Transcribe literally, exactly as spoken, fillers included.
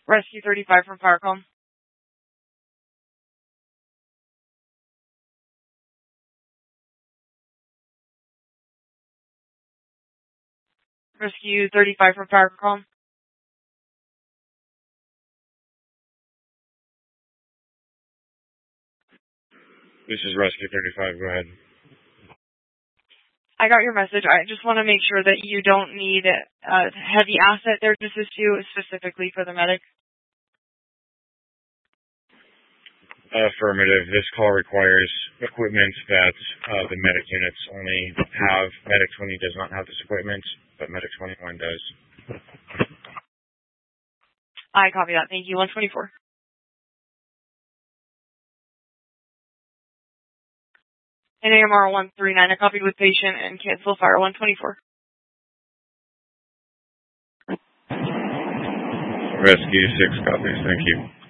Rescue thirty-five from Firecom. Rescue thirty-five from Firecom. This is Rescue thirty-five. Go ahead. I got your message. I just want to make sure that you don't need a heavy asset there to assist you, specifically for the medic. Affirmative. This call requires equipment that uh, the medic units only have. Medic twenty does not have this equipment, but Medic twenty-one does. I copy that. Thank you. one twenty-four. N A M R one three nine, I copied with patient and cancel fire one twenty-four. Rescue six copies. Thank you.